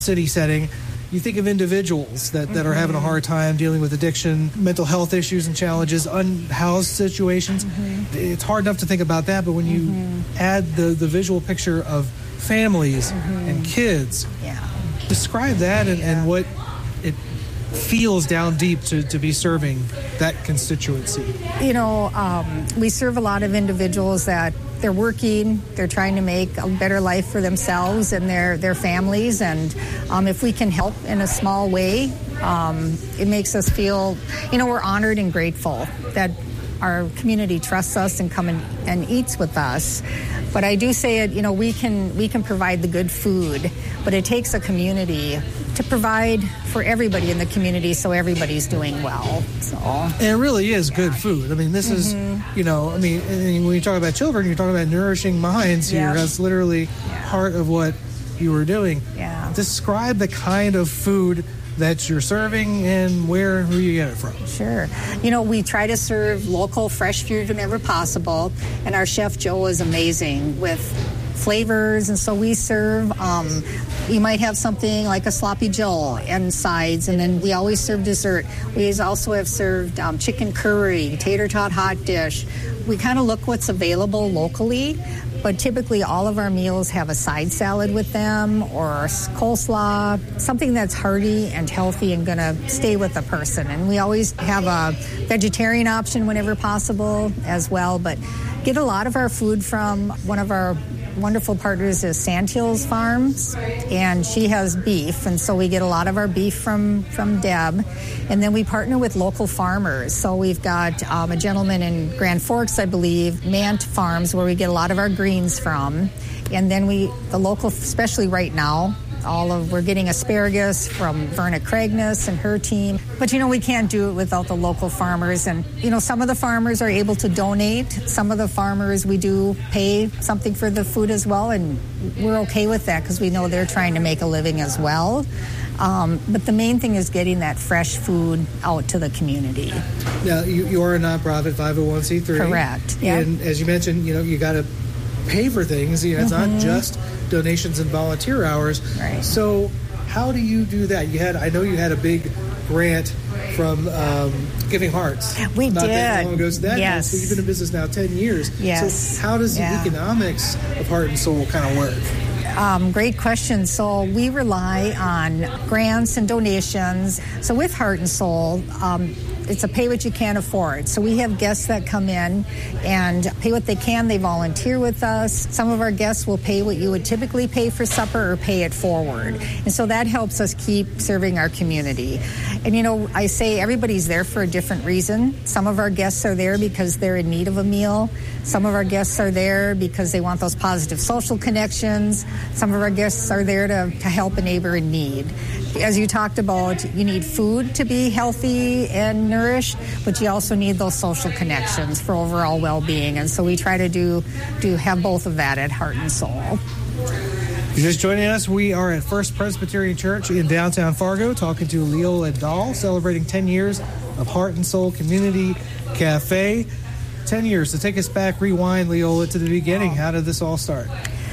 city setting, you think of individuals that are having a hard time dealing with addiction, mental health issues and challenges, unhoused situations. It's hard enough to think about that, but when you add the visual picture of families and kids, describe that and what it feels down deep to be serving that constituency. We serve a lot of individuals that they're working, they're trying to make a better life for themselves and their families, and if we can help in a small way, it makes us feel, we're honored and grateful that our community trusts us and come and eats with us. But I do say it, we can provide the good food, but it takes a community to provide for everybody in the community so everybody's doing well. So, and it really is good food. I mean, this is, when you talk about children, you're talking about nourishing minds here. That's literally part of what you were doing. Yeah. Describe the kind of food that you're serving and where and who you get it from. Sure. We try to serve local, fresh food whenever possible, and our chef Joe is amazing with flavors, and so we serve, you might have something like a sloppy joe and sides, and then we always serve dessert. We also have served chicken curry, tater tot hot dish. We kind of look what's available locally, but typically all of our meals have a side salad with them or coleslaw, something that's hearty and healthy and going to stay with the person. And we always have a vegetarian option whenever possible as well, but get a lot of our food from one of our wonderful partners is Sandhills Farms, and she has beef, and so we get a lot of our beef from Deb. And then we partner with local farmers. So we've got a gentleman in Grand Forks, I believe, Mant Farms, where we get a lot of our greens from. And then the local, especially right now, we're getting asparagus from Verna Craigness and her team. But, we can't do it without the local farmers. And, some of the farmers are able to donate. Some of the farmers, we do pay something for the food as well. And we're okay with that because we know they're trying to make a living as well. But the main thing is getting that fresh food out to the community. Now, you are a nonprofit 501c3. Correct. Yeah. And as you mentioned, you got to pay for things. It's not just donations and volunteer hours. Right. So how do you do that? I know you had a big grant from Giving Hearts. We not did. That long ago. So Yes. You've been in business now 10 years. Yes. So how does the economics of Heart and Soul kind of work? Great question. So we rely on grants and donations. So with Heart and Soul, it's a pay what you can afford. So we have guests that come in and pay what they can. They volunteer with us. Some of our guests will pay what you would typically pay for supper or pay it forward. And so that helps us keep serving our community. And, I say everybody's there for a different reason. Some of our guests are there because they're in need of a meal. Some of our guests are there because they want those positive social connections. Some of our guests are there to help a neighbor in need. As you talked about, you need food to be healthy and nourished, but you also need those social connections for overall well-being. And so we try to have both of that at Heart and Soul. If you're just joining us, we are at First Presbyterian Church in downtown Fargo talking to Leola Dahl, celebrating 10 years of Heart and Soul Community Cafe. 10 years. To take us back, rewind, Leola, to the beginning. How did this all start?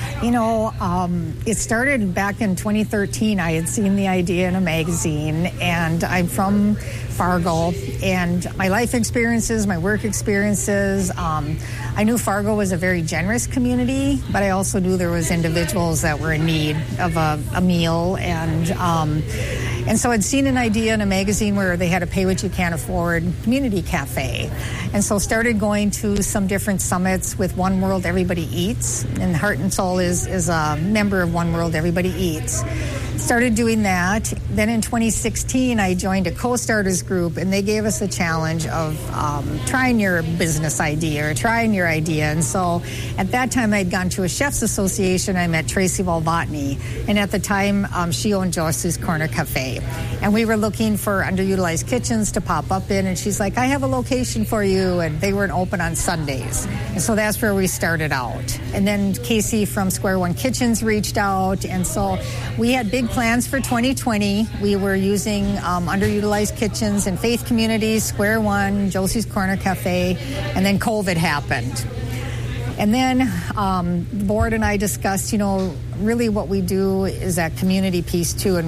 It started back in 2013. I had seen the idea in a magazine, and I'm from Fargo, and my life experiences, my work experiences, I knew Fargo was a very generous community, but I also knew there was individuals that were in need of a meal, and so I'd seen an idea in a magazine where they had a pay what you can afford community cafe. And so started going to some different summits with One World Everybody Eats, and Heart and Soul is a member of One World Everybody Eats. Started doing that. Then in 2016, I joined a co-starters group, and they gave us a challenge of trying your business idea or trying your idea. And so at that time, I'd gone to a chef's association. I met Tracy Volvatny, and at the time, she owned Josie's Corner Cafe. And we were looking for underutilized kitchens to pop up in, and she's like, I have a location for you, and they weren't open on Sundays. And so that's where we started out. And then Casey from Square One Kitchens reached out, and so we had big plans for 2020. We were using underutilized kitchens in faith communities, Square One, Josie's Corner Cafe, and then COVID happened. And then the board and I discussed, really what we do is that community piece too. And